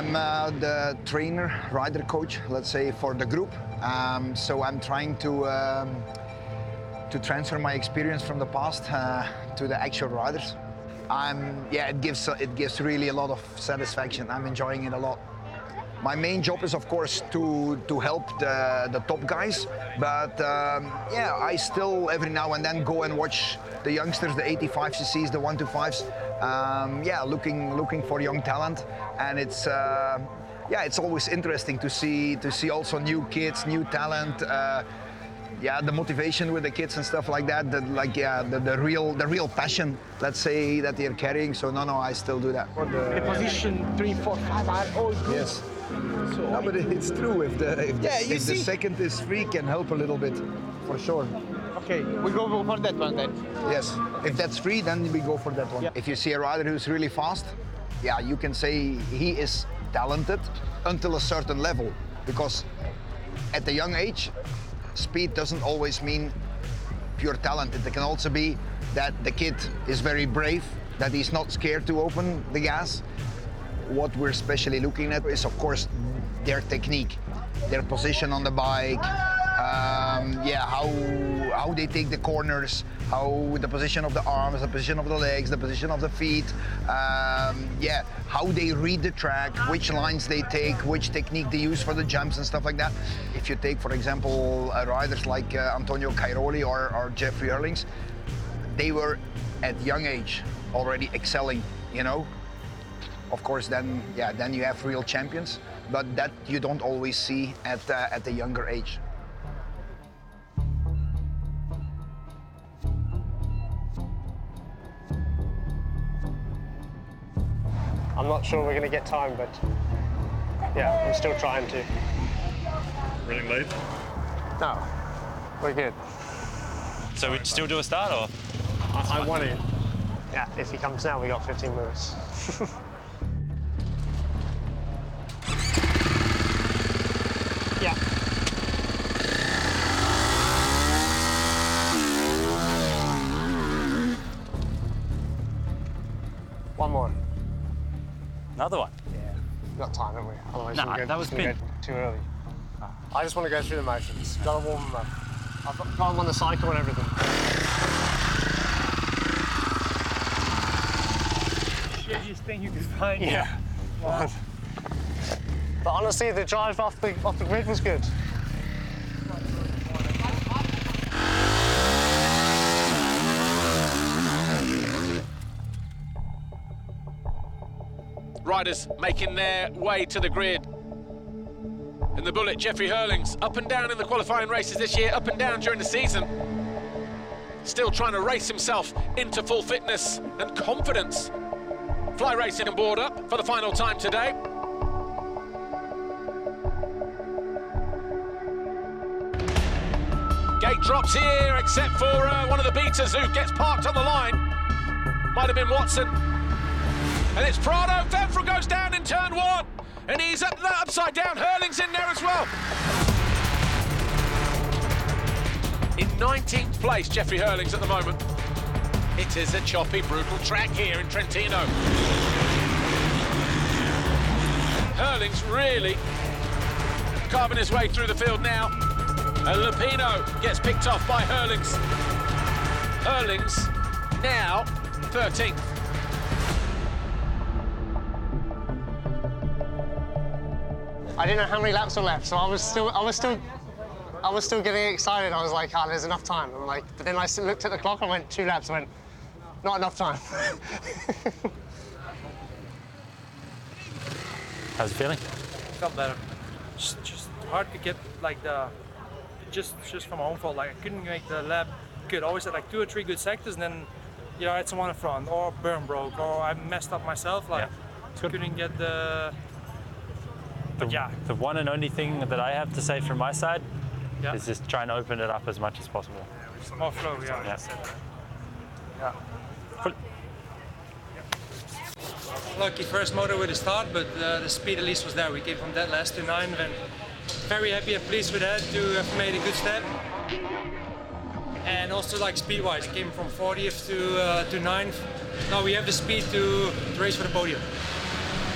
I'm the trainer, rider coach, let's say, for the group. So I'm trying to transfer my experience from the past to the actual riders. Yeah, it gives really a lot of satisfaction. I'm enjoying it a lot. My main job is, of course, to help the top guys, but yeah, I still every now and then go and watch the youngsters, the 85cc's, the 125s. Yeah, looking for young talent, and it's yeah, it's always interesting to see also new kids, new talent. Yeah, the motivation with the kids and stuff like that. The real passion, let's say, that they're carrying. So no, I still do that. The position 3, 4, 5 are all good. Yes. So no, but it's true. If the second is free, can help a little bit, for sure. Okay, we go for that one then. Yes. If that's free, then we go for that one. Yeah. If you see a rider who's really fast, yeah, you can say he is talented until a certain level, because at a young age, speed doesn't always mean pure talent. It can also be that the kid is very brave, that he's not scared to open the gas. What we're especially looking at is, of course, their technique, their position on the bike, yeah, how they take the corners, how the position of the arms, the position of the legs, the position of the feet, yeah, how they read the track, which lines they take, which technique they use for the jumps and stuff like that. If you take, for example, riders like Antonio Cairoli or Jeffrey Hurlings, they were at young age already excelling, you know. Of course, then you have real champions, but that you don't always see at a younger age. I'm not sure we're going to get time, but yeah, I'm still trying to. Running late? No, we're good. So we'd still do a start, or? I want to. Yeah, if he comes now, we got 15 minutes. Yeah. One more. Another one? Yeah. We've got time, haven't we? Otherwise Nah, that was go too early. I just want to go through the motions. Got to warm them up. I've got them on the cycle and everything. Shittiest thing you could find. Yeah. Wow. But honestly, the drive off the grid was good. Riders making their way to the grid. And the bullet, Jeffrey Hurlings, up and down in the qualifying races this year, up and down during the season. Still trying to race himself into full fitness and confidence. Fly Racing on board up for the final time today. Gate drops here, except for one of the beaters who gets parked on the line. Might have been Watson. And it's Prado. Fenfrel goes down in turn 1. And he's up that upside down. Hurling's in there as well. In 19th place, Jeffrey Hurlings at the moment. It is a choppy, brutal track here in Trentino. Hurlings really carving his way through the field now. And Lupino gets picked off by Hurlings. Hurlings now 13th. I didn't know how many laps were left, so I was still getting excited. I was like, oh, there's enough time. I'm like, but then I looked at the clock and went 2 laps. I went, not enough time. How's it feeling? Felt better. Just hard to get like just from home fault. Like I couldn't make the lap good. Always had like 2 or 3 good sectors, and then I had someone in front, or burn broke, or I messed up myself. Like couldn't get the. But the one and only thing that I have to say from my side is just trying to open it up as much as possible. More flow, yeah. Lucky first motor with the start, but the speed at least was there. We came from dead last to 9, and very happy and pleased with that to have made a good step. And also like speed-wise, came from 40th to 9th. Now we have the speed to race for the podium.